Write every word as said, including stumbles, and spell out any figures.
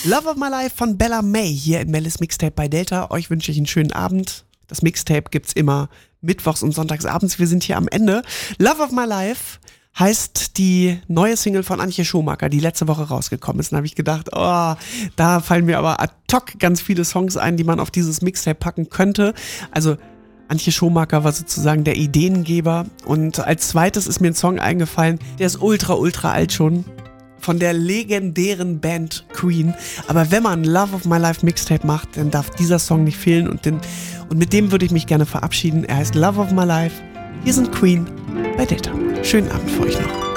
Love of My Life von Bella May hier in Mellis Mixtape bei Delta. Euch wünsche ich einen schönen Abend. Das Mixtape gibt's immer mittwochs und sonntags abends. Wir sind hier am Ende. Love of My Life heißt die neue Single von Antje Schumacher, die letzte Woche rausgekommen ist. Und habe ich gedacht, oh, da fallen mir aber ad hoc ganz viele Songs ein, die man auf dieses Mixtape packen könnte. Also Antje Schumacher war sozusagen der Ideengeber. Und als zweites ist mir ein Song eingefallen, der ist ultra, ultra alt schon. Von der legendären Band Queen. Aber wenn man Love of My Life Mixtape macht, dann darf dieser Song nicht fehlen. Und, den, und mit dem würde ich mich gerne verabschieden. Er heißt Love of My Life. Hier sind Queen bei Delta. Schönen Abend für euch noch.